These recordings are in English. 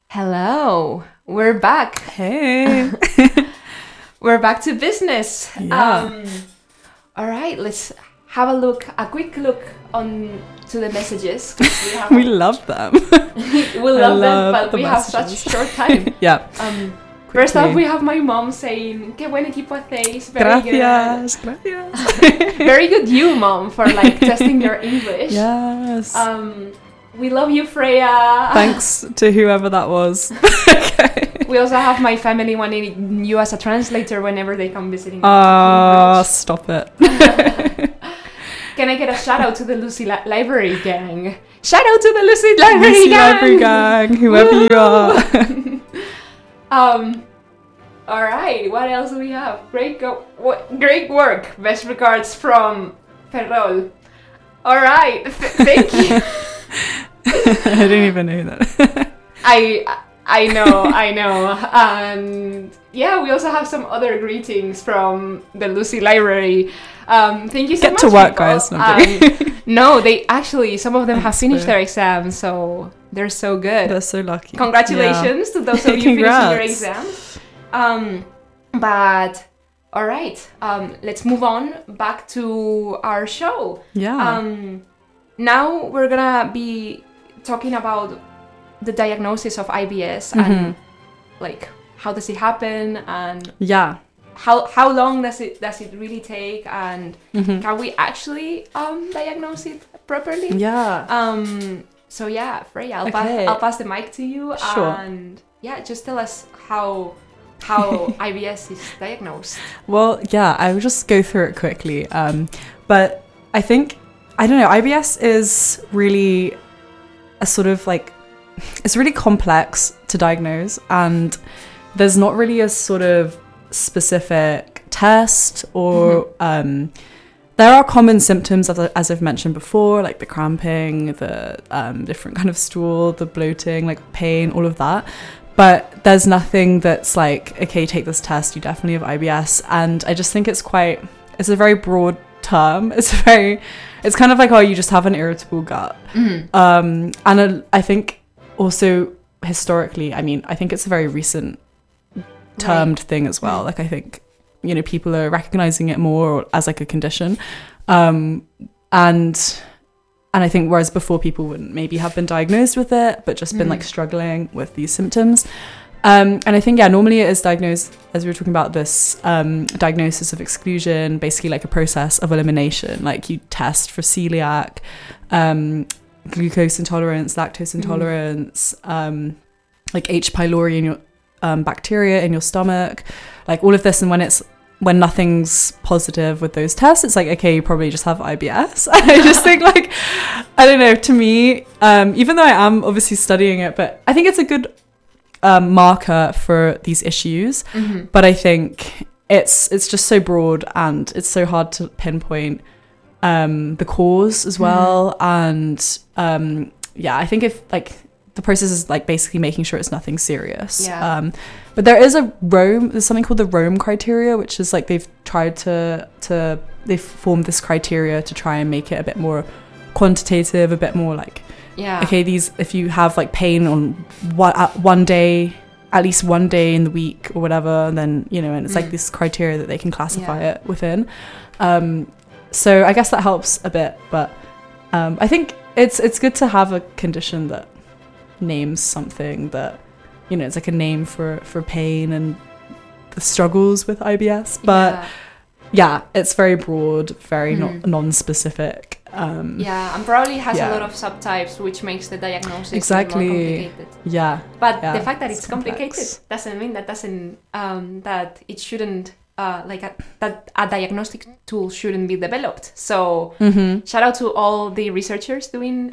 Hello, we're back. Hey. We're back to business. Yeah. All right, let's have a quick look on to the messages. We love them. we love them, but the we messages. have such short time. Yeah. First off, Quickly. we have my mom saying, "Qué buen equipo hacéis." Very Gracias. good. Gracias. Very good, you mom, for like testing your English. Yes. We love you, Freya. Thanks to whoever that was. Okay. We also have my family wanting you as a translator whenever they come visiting. Stop it. Can I get a shout out to the Lucy Library gang? Shout out to the Lucy Library Lucy gang! Library gang, whoever you are. All right. What else do we have? Great work. Best regards from Ferrol. All right. Thank you. I didn't even know that. I know. And yeah, we also have some other greetings from the Lucy Library. Thank you so Get much. to work, people. guys. No, I'm joking. No, they actually, some of them have Thanks, finished Freya. their exams, so they're so good. They're so lucky. Congratulations to those of you finishing your Congrats. exams. But all right, let's move on back to our show. Yeah. Now we're gonna be talking about the diagnosis of IBS and like how does it happen and Yeah. how long does it really take and can we actually diagnose it properly? Yeah. So yeah, Freya, Okay. I'll pass the mic to you. Sure. And yeah, just tell us how IBS is diagnosed. Well, yeah, I will just go through it quickly. But I think, I don't know, IBS is really a sort of like, it's really complex to diagnose, and there's not really a sort of specific test or there are common symptoms as I've mentioned before, like the cramping, the different kind of stool, the bloating, like pain, all of that. But there's nothing that's like, okay, take this test, you definitely have IBS. And I just think it's a very broad term. It's kind of like, oh, you just have an irritable gut. I think also historically, I think it's a very recent termed thing as well. Like I think, people are recognizing it more as like a condition. And I think whereas before people wouldn't maybe have been diagnosed with it, but just been like struggling with these symptoms. And I think, normally it is diagnosed, as we were talking about this, diagnosis of exclusion, basically like a process of elimination. Like you test for celiac, glucose intolerance, lactose intolerance, like H. pylori in your bacteria in your stomach, like all of this. And when nothing's positive with those tests, it's like, okay, you probably just have IBS. And I just think like, I don't know, to me, even though I am obviously studying it, but I think it's a good marker for these issues. But I think it's just so broad and it's so hard to pinpoint the cause as well. And I think if like the process is like basically making sure it's nothing serious. But there's something called the Rome criteria, which is like they've tried they've formed this criteria to try and make it a bit more quantitative, a bit more like, okay, if you have like pain on one day, at least one day in the week or whatever, and then and it's like this criteria that they can classify it within. So I guess that helps a bit, but I think it's good to have a condition that names something that it's like a name for pain and the struggles with IBS, but it's very broad, very non-specific. And probably has a lot of subtypes, which makes the diagnosis more complicated. But the fact that it's complicated doesn't mean that that it shouldn't that a diagnostic tool shouldn't be developed. So shout out to all the researchers doing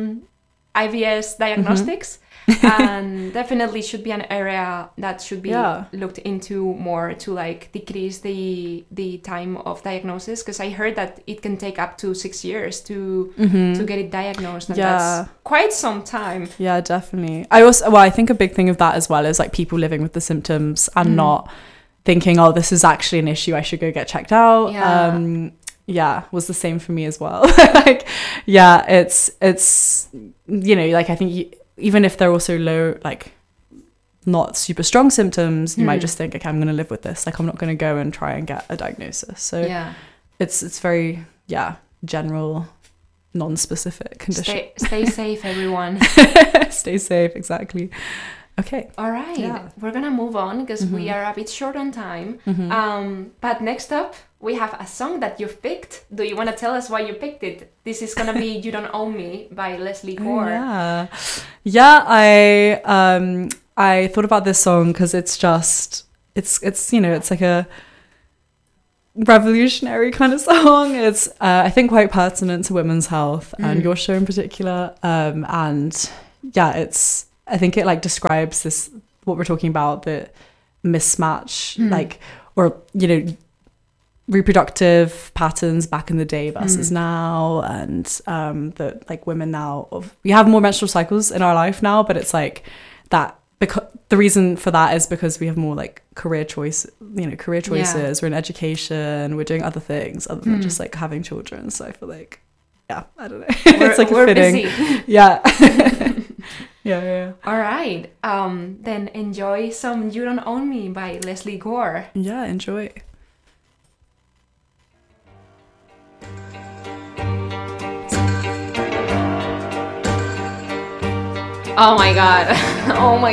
IBS diagnostics. And definitely should be an area that should be looked into more to like decrease the time of diagnosis, because I heard that it can take up to 6 years to get it diagnosed, and that's quite some time. Yeah, definitely. I think a big thing of that as well is like people living with the symptoms and not thinking, oh, this is actually an issue, I should go get checked out. Was the same for me as well. Like it's like I think even if they're also low, like not super strong symptoms, you might just think, okay, I'm going to live with this. Like, I'm not going to go and try and get a diagnosis. So it's very, general, non-specific condition. Stay safe, everyone. Stay safe, exactly. Okay. All right. We're going to move on because we are a bit short on time. But next up, we have a song that you've picked. Do you want to tell us why you picked it? This is going to be You Don't Own Me by Lesley Gore. I thought about this song because it's like a revolutionary kind of song. It's I think quite pertinent to women's health and your show in particular. I think it like describes this, what we're talking about, the mismatch, like, or, reproductive patterns back in the day versus now, and that like women now, we have more menstrual cycles in our life now, but it's like that, because the reason for that is because we have more like career choices, we're in education, we're doing other things other than just like having children. So I feel like, I don't know. It's like we're fitting. Busy. Yeah. Yeah. All right. Then enjoy some You Don't Own Me by Lesley Gore. Yeah, enjoy. Oh my God. Oh my